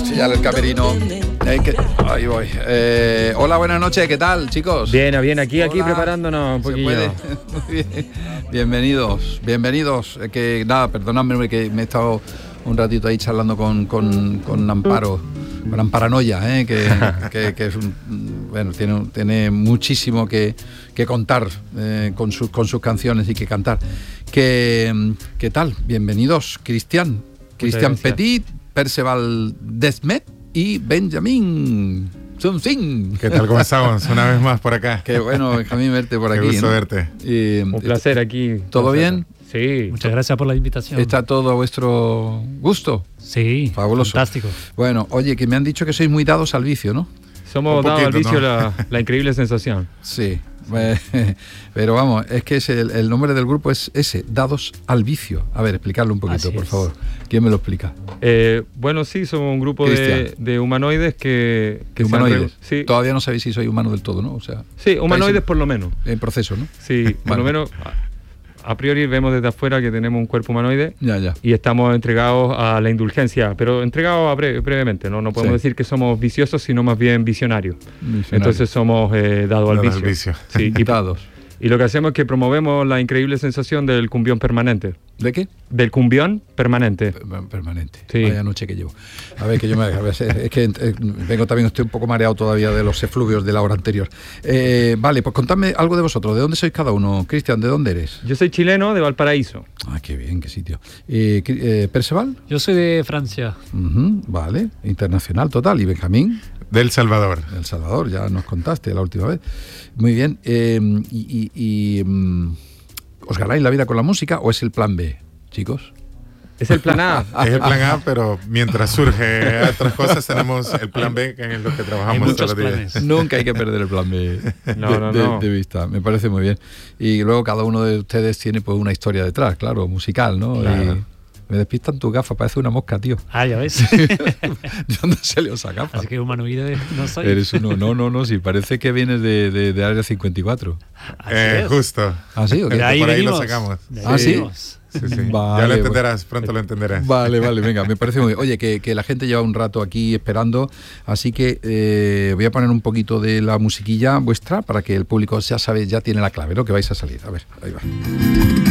enseñar el camerino. Ahí voy. Hola, buenas noches, ¿qué tal, chicos? Bien, aquí preparándonos un poquillo. Muy bien. Bienvenidos. Que nada, perdonadme que me he estado un ratito ahí charlando con Amparo, con Amparanoia, que es bueno, tiene muchísimo que contar con sus canciones y que cantar. ¿Qué tal? Bienvenidos, Cristian Petit, Perceval Desmet y Benjamín Zunzin. ¿Qué tal? ¿Cómo estamos? Una vez más por acá. Qué bueno, Benjamín, verte por aquí. Qué gusto verte. Un placer aquí. ¿Todo bien? Sí. Muchas gracias por la invitación. ¿Está todo a vuestro gusto? Sí. Fabuloso. Fantástico. Bueno, oye, que me han dicho que sois muy dados al vicio, ¿no? Somos dados al vicio, ¿no? la increíble sensación. Sí. Pero vamos, es que el nombre del grupo es ese, Dados al Vicio. A ver, explicarlo un poquito, por favor. ¿Quién me lo explica? Bueno, sí, somos un grupo de humanoides que humanoides. Sí. Todavía no sabéis si soy humano del todo, ¿no? O sea, sí, humanoides por lo menos. En proceso, ¿no? Sí, por lo menos a priori vemos desde afuera que tenemos un cuerpo humanoide. Ya. Y estamos entregados a la indulgencia, pero entregados brevemente, ¿no? No podemos decir que somos viciosos, sino más bien visionarios. Entonces somos dados al vicio. Sí, dados. Y lo que hacemos es que promovemos la increíble sensación del cumbión permanente. ¿De qué? Del cumbión permanente. Permanente. Sí. Vaya noche que llevo. A ver, es que vengo también, estoy un poco mareado todavía de los efluvios de la hora anterior. Vale, pues contadme algo de vosotros. ¿De dónde sois cada uno? Cristian, ¿de dónde eres? Yo soy chileno, de Valparaíso. Ah, qué bien, qué sitio. ¿Perceval? Yo soy de Francia. Vale, internacional total. ¿Y Benjamín? Del Salvador. Del Salvador, ya nos contaste la última vez. Muy bien. ¿Os ganáis la vida con la música o es el plan B, chicos? Es el plan A. Es el plan A, pero mientras surge otras cosas tenemos el plan B, que es lo que trabajamos todos los días. Nunca hay que perder el plan B de vista. Me parece muy bien. Y luego cada uno de ustedes tiene pues una historia detrás, claro, musical, ¿no? Claro. Y me despistan tus gafas, parece una mosca, tío. Ah, ya ves. ¿De dónde salió esa gafa? Así que humanoide no soy. Eres uno, no, sí, parece que vienes de Área 54. Justo. ¿Ah, sí? ¿O qué? De ahí por ahí venimos. lo sacamos. ¿Ah, sí? Sí. Vale, ya lo entenderás, pronto lo entenderás. Vale, venga, me parece muy bien. Oye, que la gente lleva un rato aquí esperando, así que voy a poner un poquito de la musiquilla vuestra para que el público ya sabe, ya tiene la clave, ¿no? Que vais a salir. A ver, ahí va.